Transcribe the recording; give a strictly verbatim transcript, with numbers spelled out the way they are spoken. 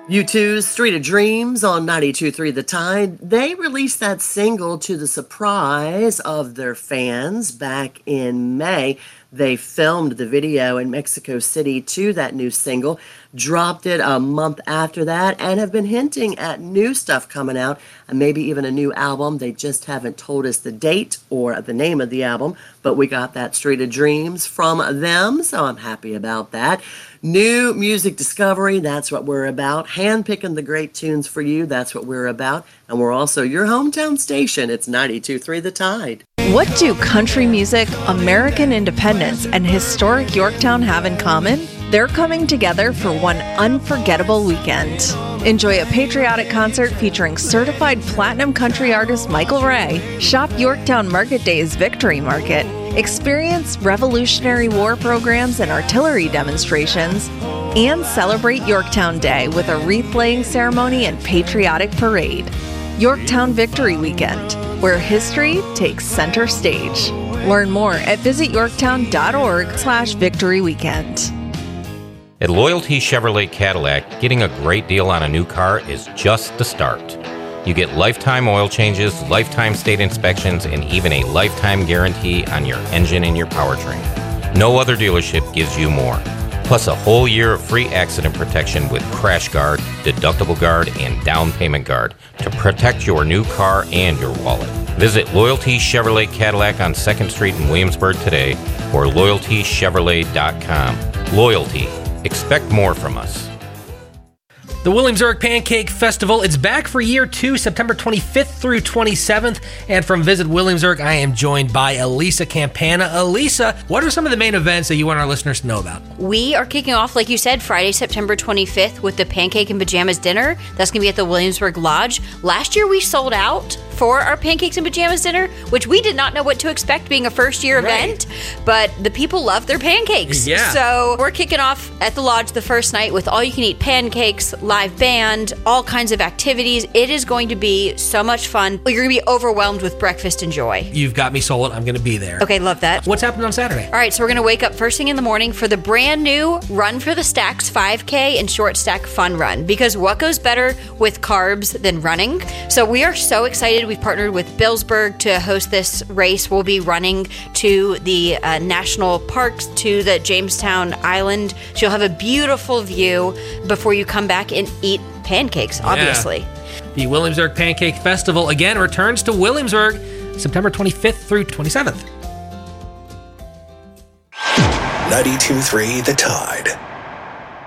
U two's Street of Dreams on ninety-two point three The Tide. They released that single to the surprise of their fans back in May. They filmed the video in Mexico City to that new single, dropped it a month after that, and have been hinting at new stuff coming out, and maybe even a new album. They just haven't told us the date or the name of the album, but we got that Street of Dreams from them, so I'm happy about that. New music discovery, that's what we're about. Handpicking the great tunes for you, that's what we're about. And we're also your hometown station. It's ninety-two point three The Tide. What do country music, American independence, and historic Yorktown have in common? They're coming together for one unforgettable weekend. Enjoy a patriotic concert featuring certified platinum country artist Michael Ray. Shop Yorktown Market Day's Victory Market. Experience Revolutionary War programs and artillery demonstrations. And celebrate Yorktown Day with a wreath-laying ceremony and patriotic parade. Yorktown Victory Weekend, where history takes center stage. Learn more at visityorktown.org slash victory weekend. At Loyalty Chevrolet Cadillac, getting a great deal on a new car is just the start. You get lifetime oil changes, lifetime state inspections, and even a lifetime guarantee on your engine and your powertrain. No other dealership gives you more. Plus a whole year of free accident protection with Crash Guard, Deductible Guard, and Down Payment Guard to protect your new car and your wallet. Visit Loyalty Chevrolet Cadillac on second Street in Williamsburg today or loyalty chevrolet dot com. Loyalty. Expect more from us. The Williamsburg Pancake Festival, it's back for year two, September twenty-fifth through twenty-seventh. And from Visit Williamsburg, I am joined by Elisa Campana. Elisa, what are some of the main events that you want our listeners to know about? We are kicking off, like you said, Friday, September twenty-fifth with the Pancake and Pajamas Dinner. That's going to be at the Williamsburg Lodge. Last year, we sold out for our Pancakes and Pajamas Dinner, which we did not know what to expect being a first-year Right. event, but the people love their pancakes. Yeah. So we're kicking off at the Lodge the first night with all-you-can-eat pancakes, live band, all kinds of activities. It is going to be so much fun. You're going to be overwhelmed with breakfast and joy. You've got me sold. I'm going to be there. Okay, love that. What's happening on Saturday? All right, so we're going to wake up first thing in the morning for the brand new Run for the Stacks five K and Short Stack Fun Run, because what goes better with carbs than running? So we are so excited. We've partnered with Billsburg to host this race. We'll be running to the uh, national parks, to the Jamestown Island. So you'll have a beautiful view before you come back and eat pancakes, obviously. Yeah. The Williamsburg Pancake Festival, again, returns to Williamsburg September twenty-fifth through twenty-seventh. ninety-two point three The Tide.